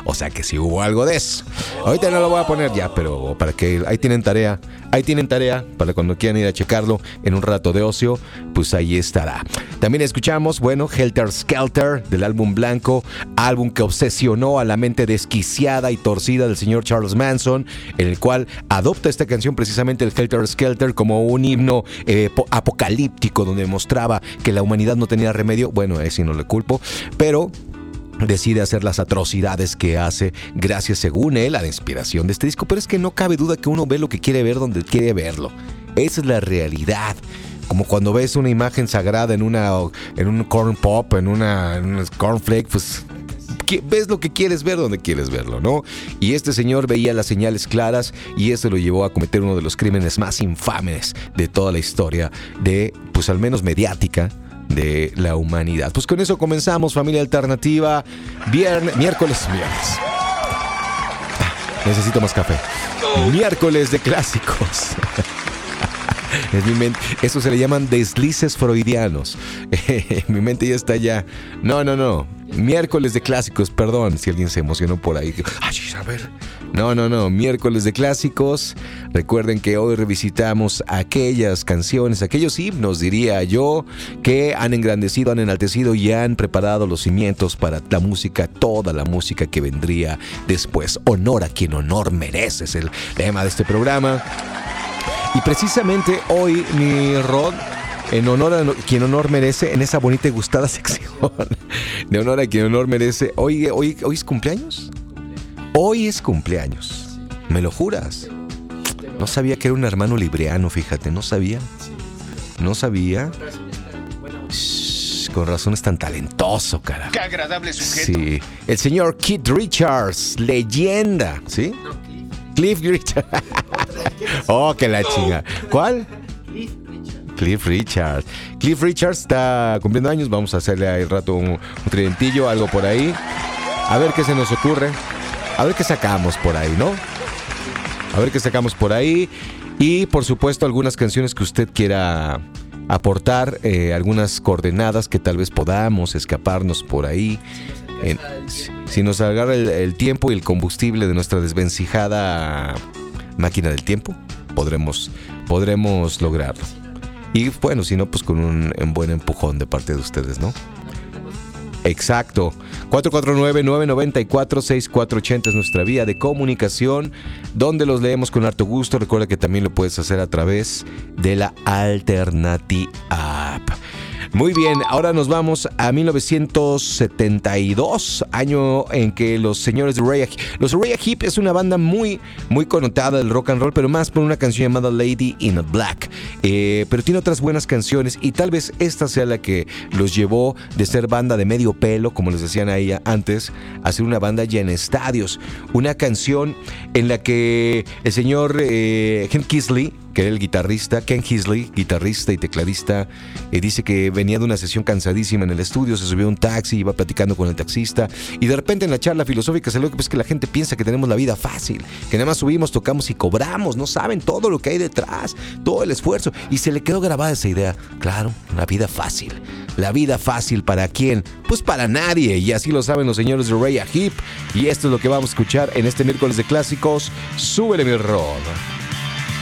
O sea que sí hubo algo de eso. Ahorita no lo voy a poner ya, pero para que ahí tienen tarea para cuando quieran ir a checarlo en un rato de ocio, pues ahí estará. También escuchamos, bueno, Helter Skelter del álbum Blanco, álbum que obsesionó a la mente desquiciada y torcida del señor Charles Manson, en el cual adopta esta canción precisamente el Helter Skelter como un himno apocalíptico donde mostraba que la humanidad no tenía remedio. Bueno, a ese no le culpo, pero decide hacer las atrocidades que hace gracias, según él, a la inspiración de este disco. Pero es que no cabe duda que uno ve lo que quiere ver donde quiere verlo. Esa es la realidad. Como cuando ves una imagen sagrada en un corn pop, en un cornflake, pues ves lo que quieres ver donde quieres verlo, ¿no? Y este señor veía las señales claras y eso lo llevó a cometer uno de los crímenes más infames de toda la historia de, pues al menos mediática, de la humanidad. Pues con eso comenzamos, familia alternativa. Miércoles. Necesito más café. Miércoles de clásicos. En mi mente, eso se le llaman deslices freudianos. Mi mente ya está ya. No. Miércoles de clásicos, perdón si alguien se emocionó por ahí. Ay, a ver. No. Miércoles de clásicos. Recuerden que hoy revisitamos aquellas canciones, aquellos himnos, diría yo, que han engrandecido, han enaltecido y han preparado los cimientos para la música, toda la música que vendría después. Honor a quien honor merece es el lema de este programa. Y precisamente hoy, mi Rod, en honor a quien honor merece, en esa bonita y gustada sección de honor a quien honor merece, ¿hoy es cumpleaños? Hoy es cumpleaños. ¿Me lo juras? No sabía que era un hermano libriano, fíjate, no sabía. Con razón es tan talentoso, carajo. ¡Qué agradable sujeto! Sí, el señor Keith Richards, leyenda, ¿sí? Cliff Richards. Oh, que la chinga. ¿Cuál? Cliff Richards. Cliff Richards está cumpliendo años. Vamos a hacerle ahí rato un tridentillo, algo por ahí. A ver qué se nos ocurre. A ver qué sacamos por ahí, ¿no? A ver qué sacamos por ahí. Y por supuesto algunas canciones que usted quiera aportar, algunas coordenadas que tal vez podamos escaparnos por ahí. Si nos agarra el tiempo y el combustible de nuestra desvencijada máquina del tiempo, podremos lograrlo. Y bueno, si no, pues con un buen empujón de parte de ustedes, ¿no? Exacto. 449-994-6480 es nuestra vía de comunicación, donde los leemos con harto gusto. Recuerda que también lo puedes hacer a través de la Alternative App. Muy bien, ahora nos vamos a 1972, año en que los señores de los Uriah Heep es una banda muy, muy connotada del rock and roll, pero más por una canción llamada Lady in Black. Pero tiene otras buenas canciones y tal vez esta sea la que los llevó de ser banda de medio pelo, como les decían ahí antes, a ser una banda ya en estadios. Una canción en la que el señor Ken Kisley, que era el guitarrista, Ken Kisley, guitarrista y tecladista, dice que venía de una sesión cansadísima en el estudio, se subió a un taxi, iba platicando con el taxista y de repente en la charla filosófica salió que, pues, que la gente piensa que tenemos la vida fácil, que nada más subimos, tocamos y cobramos, no saben todo lo que hay detrás, todo el esfuerzo, y se le quedó grabada esa idea. Claro, la vida fácil. ¿La vida fácil para quién? Pues para nadie, y así lo saben los señores de Uriah Heep, y esto es lo que vamos a escuchar en este miércoles de clásicos. Súbele, mi Rod.